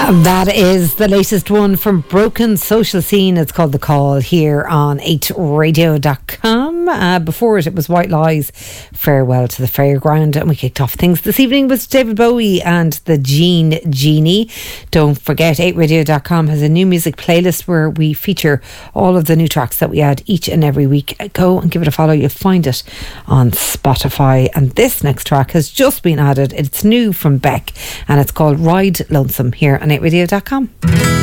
And that is the latest one from Broken Social Scene. It's called The Call here on 8radio.com. Before it was White Lies, Farewell to the Fairground. And we kicked off things this evening with David Bowie and the Gene Genie. Don't forget, 8radio.com has a new music playlist where we feature all of the new tracks that we add each and every week. Go and give it a follow. You'll find it on Spotify. And this next track has just been added. It's new from Beck and it's called Ride Lonesome here on 8radio.com.